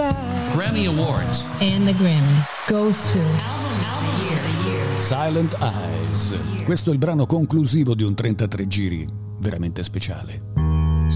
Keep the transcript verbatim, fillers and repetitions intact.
Grammy Awards. And the Grammy goes to Silent Eyes. Questo è il brano conclusivo di un trentatré giri veramente speciale.